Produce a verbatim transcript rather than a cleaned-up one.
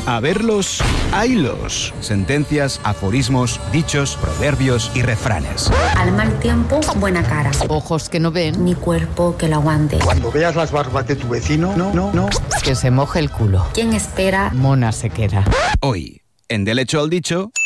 A verlos, haylos. Sentencias, aforismos, dichos, proverbios y refranes. Al mal tiempo, buena cara. Ojos que no ven, Ni cuerpo que lo aguante. Cuando veas las barbas de tu vecino, no, no, no. que se moje el culo. ¿Quién espera? Mona sequera. Hoy, en Del Hecho al Dicho...